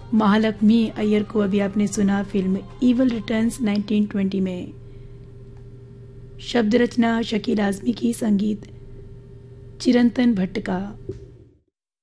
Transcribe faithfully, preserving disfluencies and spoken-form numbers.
महालक्ष्मी अय्यर को अभी आपने सुना film evil returns nineteen twenty में। शब्द रचना शकील आजमी की, संगीत चिरंतन भट्ट का।